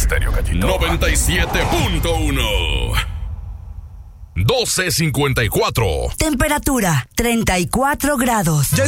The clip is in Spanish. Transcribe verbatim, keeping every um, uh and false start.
Estéreo Gatito. noventa y siete punto uno. doce cincuenta y cuatro. Temperatura treinta y cuatro grados.